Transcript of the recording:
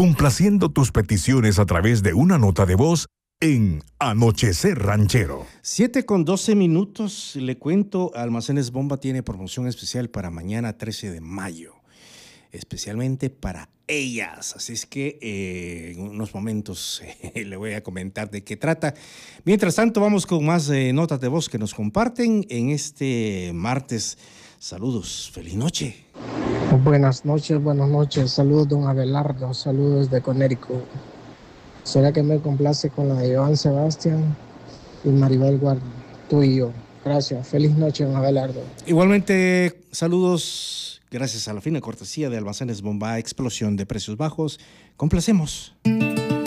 complaciendo tus peticiones a través de una nota de voz en Anochecer Ranchero. 7:12. Le cuento, Almacenes Bomba tiene promoción especial para mañana 13 de mayo. Especialmente para ellas. Así es que en unos momentos le voy a comentar de qué trata. Mientras tanto, vamos con más notas de voz que nos comparten en este martes. Saludos, feliz noche. Buenas noches. Saludos, don Abelardo. Saludos de Conérico. ¿Será que me complace con la de Joan Sebastián y Maribel Guardia? Tú y yo. Gracias. Feliz noche, don Abelardo. Igualmente, saludos. Gracias a la fina cortesía de Almacenes Bomba, explosión de precios bajos. Complacemos.